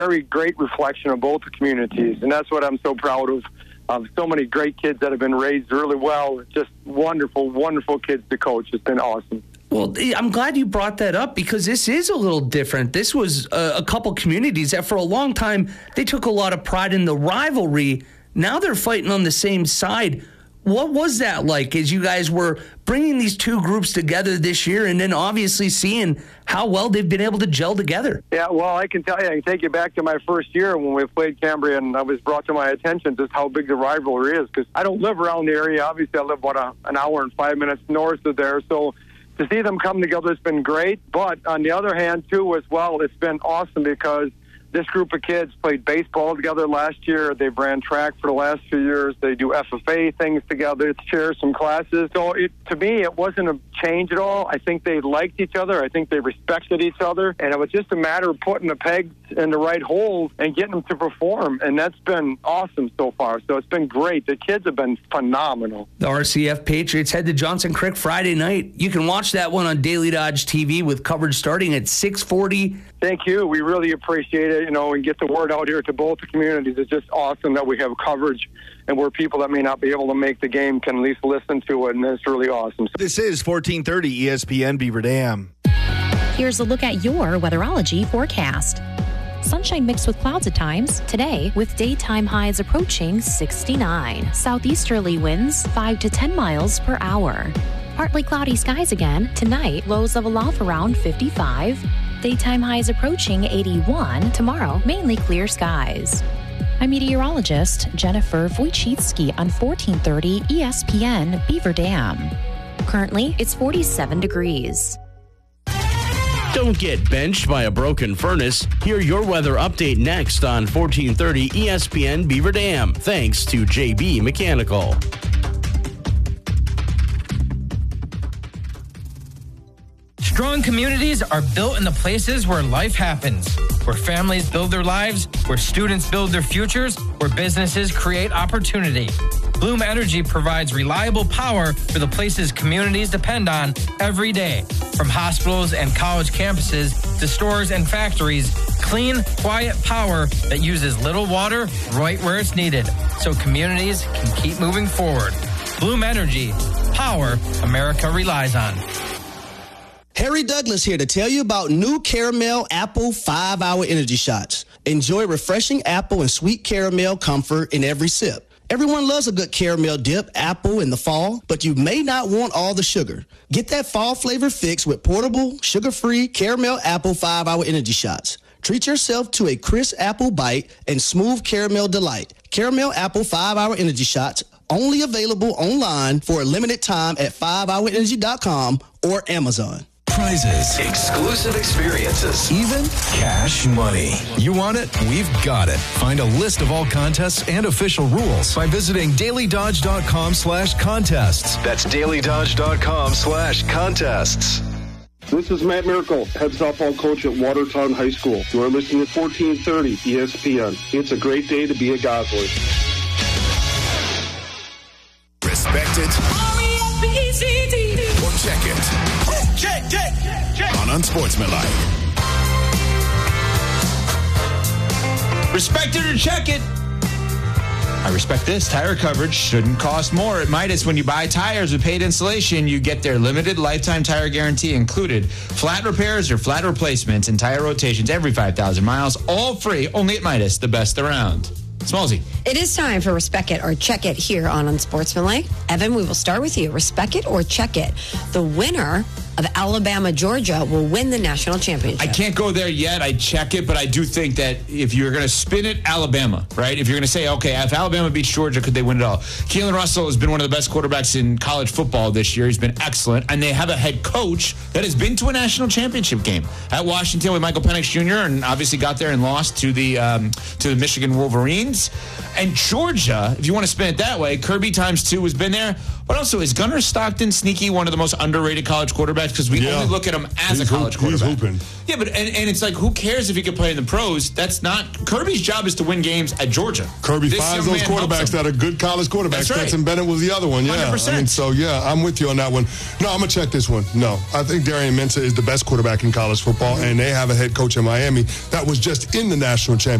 very great reflection of both the communities, and that's what I'm so proud of. So many great kids that have been raised really well. Just wonderful, wonderful kids to coach. It's been awesome. Well, I'm glad you brought that up because this is a little different. This was a couple communities that for a long time, they took a lot of pride in the rivalry. Now they're fighting on the same side. What was that like as you guys were bringing these two groups together this year and then obviously seeing how well they've been able to gel together? Yeah, well, I can tell you, I can take you back to my first year when we played Cambria, and I was brought to my attention just how big the rivalry is because I don't live around the area. Obviously, I live about an hour and 5 minutes north of there, so to see them come together has been great. But on the other hand, too, as well, it's been awesome because this group of kids played baseball together last year. They've ran track for the last few years. They do FFA things together, share some classes. So to me, it wasn't a change at all. I think they liked each other. I think they respected each other. And it was just a matter of putting the pegs in the right holes and getting them to perform. And that's been awesome so far. So it's been great. The kids have been phenomenal. The RCF Patriots head to Johnson Creek Friday night. You can watch that one on Daily Dodge TV with coverage starting at 6:40. Thank you. We really appreciate it, and get the word out here to both the communities. It's just awesome that we have coverage and where people that may not be able to make the game can at least listen to it, and it's really awesome. This is 1430 ESPN Beaver Dam. Here's a look at your weatherology forecast. Sunshine mixed with clouds at times today with daytime highs approaching 69. Southeasterly winds 5 to 10 miles per hour. Partly cloudy skies again tonight, lows level off around 55. Daytime highs approaching 81. Tomorrow, mainly clear skies. I'm meteorologist Jennifer Wojcicki on 1430 ESPN Beaver Dam. Currently, it's 47 degrees. Don't get benched by a broken furnace. Hear your weather update next on 1430 ESPN Beaver Dam. Thanks to JB Mechanical. Strong communities are built in the places where life happens, where families build their lives, where students build their futures, where businesses create opportunity. Bloom Energy provides reliable power for the places communities depend on every day. From hospitals and college campuses to stores and factories, clean, quiet power that uses little water right where it's needed, so communities can keep moving forward. Bloom Energy, power America relies on. Harry Douglas here to tell you about new Caramel Apple 5-Hour Energy Shots. Enjoy refreshing apple and sweet caramel comfort in every sip. Everyone loves a good caramel dip apple in the fall, but you may not want all the sugar. Get that fall flavor fix with portable, sugar-free Caramel Apple 5-Hour Energy Shots. Treat yourself to a crisp apple bite and smooth caramel delight. Caramel Apple 5-Hour Energy Shots, only available online for a limited time at 5hourenergy.com or Amazon. Prizes, exclusive experiences, even cash money. You want it? We've got it. Find a list of all contests and official rules by visiting dailydodge.com/contests. That's dailydodge.com/contests. This is Matt Miracle, head softball coach at Watertown High School. You are listening to 1430 ESPN. It's a great day to be a Gosler. Respect it or check it. Check. On Unsportsmanlike. Respect it or check it. I respect this. Tire coverage shouldn't cost more at Midas. When you buy tires with paid installation, you get their limited lifetime tire guarantee included. Flat repairs or flat replacements and tire rotations every 5,000 miles, all free, only at Midas, the best around. Smallsy. It is time for Respect It or Check It here on Unsportsmanlike. Evan, we will start with you. Respect it or check it. The winner of Alabama-Georgia will win the national championship. I can't go there yet. I check it, but I do think that if you're going to spin it, Alabama, right? If you're going to say, okay, if Alabama beats Georgia, could they win it all? Keelan Russell has been one of the best quarterbacks in college football this year. He's been excellent, and they have a head coach that has been to a national championship game at Washington with Michael Penix Jr. and obviously got there and lost to the Michigan Wolverines. And Georgia, if you want to spin it that way, Kirby ×2 has been there. But also, is Gunnar Stockton sneaky one of the most underrated college quarterbacks? Because we only look at him as a college quarterback. He's hooping. Yeah, but and it's like, who cares if he could play in the pros? That's not Kirby's job is to win games at Georgia. Kirby finds those quarterbacks that are good college quarterbacks. That's right. Stetson Bennett was the other one. Yeah, 100%. I mean, so yeah, I'm with you on that one. No, I'm gonna check this one. No, I think Darian Mensah is the best quarterback in college football, and they have a head coach in Miami that was just in the national championship.